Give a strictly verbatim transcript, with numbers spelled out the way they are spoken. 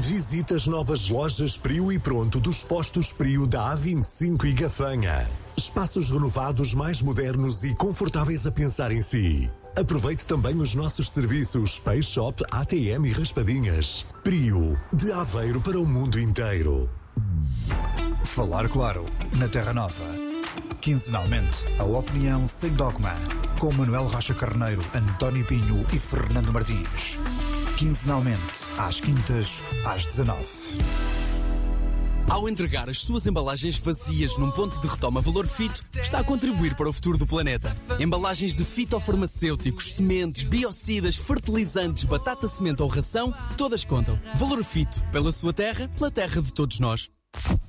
Visite as novas lojas Prio e Pronto dos postos Prio da A vinte e cinco e Gafanha. Espaços renovados mais modernos e confortáveis a pensar em si. Aproveite também os nossos serviços Pay Shop, A T M e Raspadinhas. Prio, de Aveiro para o mundo inteiro. Falar claro, na Terra Nova. Quinzenalmente, a opinião sem dogma. Com Manuel Rocha Carneiro, António Pinho e Fernando Martins. Quinzenalmente, às quintas, às dezanove. Ao entregar as suas embalagens vazias num ponto de retoma Valor Fito, está a contribuir para o futuro do planeta. Embalagens de fitofarmacêuticos, sementes, biocidas, fertilizantes, batata, semente ou ração, todas contam. Valor Fito, pela sua terra, pela terra de todos nós.